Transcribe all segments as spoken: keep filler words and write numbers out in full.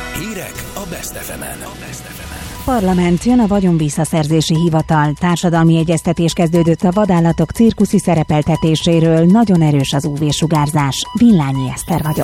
Hírek a Best ef emen. Parlament, jön a vagyonvisszaszerzési hivatal. Társadalmi egyeztetés kezdődött a vadállatok cirkuszi szerepeltetéséről. Nagyon erős az ú vé-sugárzás. Villányi Eszter vagyok.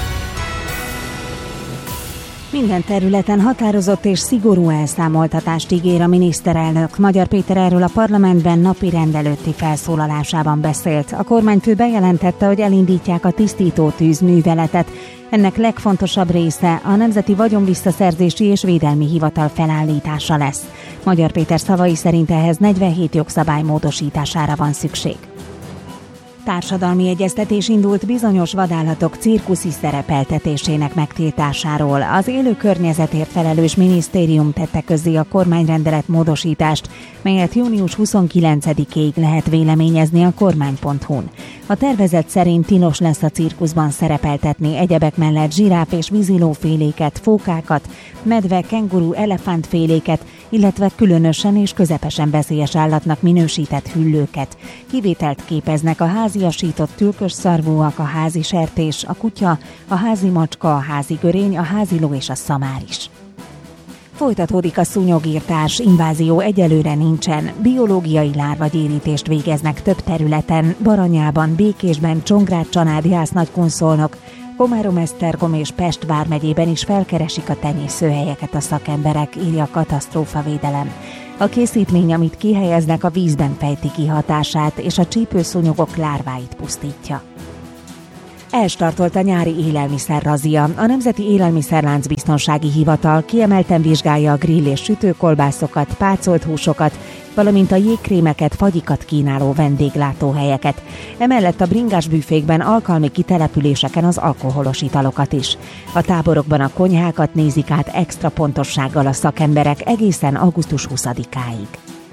Minden területen határozott és szigorú elszámoltatást ígér a miniszterelnök. Magyar Péter erről a parlamentben napirend előtti felszólalásában beszélt. A kormányfő bejelentette, hogy elindítják a tisztító tűz műveletet. Ennek legfontosabb része a Nemzeti Vagyonvisszaszerzési és Védelmi Hivatal felállítása lesz. Magyar Péter szavai szerint ehhez negyvenhét jogszabály módosítására van szükség. Társadalmi egyeztetés indult bizonyos vadállatok cirkuszi szerepeltetésének megtiltásáról. Az élő környezetért felelős minisztérium tette közzé a kormányrendelet módosítást, melyet június huszonkilencedikéig lehet véleményezni a kormány pont hu-n. A tervezet szerint tilos lesz a cirkuszban szerepeltetni egyebek mellett zsiráf és vízilóféléket, fókákat, medve, kenguru, elefántféléket, illetve különösen és közepesen veszélyes állatnak minősített hüllőket. Kivételt képeznek a háziasított tülkösszarvúak, a házi sertés, a kutya, a házi macska, a házi görény, a háziló és a szamár is. Folytatódik a szúnyogírtás, invázió egyelőre nincsen. Biológiai lárvagyérítést végeznek több területen, Baranyában, Békésben, Csongrád, Csanád, Jász, Nagykunszolnok, Komárom, Esztergom és Pest vármegyében is felkeresik a tenyészőhelyeket a szakemberek, írja a katasztrófavédelem. A készítmény, amit kihelyeznek, a vízben fejti ki hatását, és a csípőszúnyogok lárváit pusztítja. Elstartolt a nyári élelmiszerrazia. A Nemzeti Élelmiszerláncbiztonsági Hivatal kiemelten vizsgálja a grill és sütőkolbászokat, pácolt húsokat, valamint a jégkrémeket, fagyikat kínáló vendéglátóhelyeket. Emellett a bringás büfékben, alkalmi kitelepüléseken az alkoholos italokat is. A táborokban a konyhákat nézik át extra pontossággal a szakemberek egészen augusztus huszadikáig.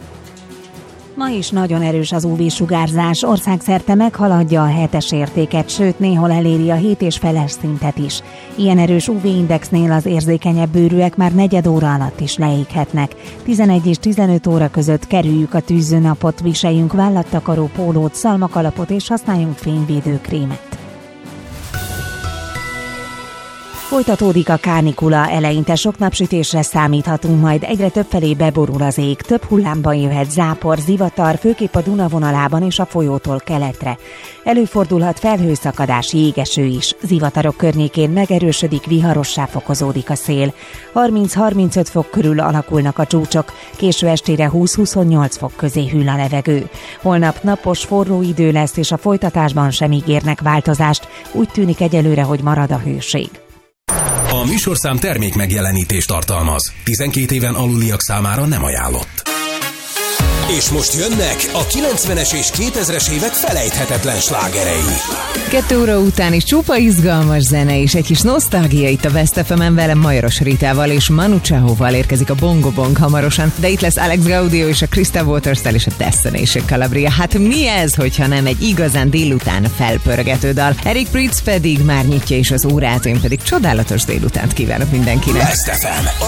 Ma is nagyon erős az ú vé-sugárzás, országszerte meghaladja a hetes értéket, sőt néhol eléri a hét és feles szintet is. Ilyen erős ú vé-indexnél az érzékenyebb bőrűek már negyed óra alatt is leéghetnek. tizenegy és tizenöt óra között kerüljük a tűzőnapot, viseljünk vállattakaró pólót, szalmakalapot és használjunk fényvédőkrémet. Folytatódik a kánikula, eleinte sok napsütésre számíthatunk, majd egyre többfelé beborul az ég, több hullámban jöhet zápor, zivatar, főképp a Duna vonalában és a folyótól keletre. Előfordulhat felhőszakadás, jégeső is, zivatarok környékén megerősödik, viharossá fokozódik a szél. harminc-harmincöt fok körül alakulnak a csúcsok, késő estére húsz-huszonnyolc fok közé hűl a levegő. Holnap napos, forró idő lesz, és a folytatásban sem ígérnek változást, úgy tűnik egyelőre, hogy marad a hőség. A műsorszám termék megjelenítést tartalmaz. tizenkét éven aluliak számára nem ajánlott. És most jönnek a kilencvenes és kétezres évek felejthetetlen slágerei. Kettő óra után is csupa izgalmas zene és egy kis nosztalgia itt a Best ef emen, velem Majoros Ritával és Manu Chaóval érkezik a Bongo Bong hamarosan, de itt lesz Alex Gaudio és a Krista Waters-tel és a Destination Calabria. Hát mi ez, hogyha nem egy igazán délután felpörgető dal? Eric Prydz pedig már nyitja is az órát, én pedig csodálatos délutánt kívánok mindenkinek. Best ef em,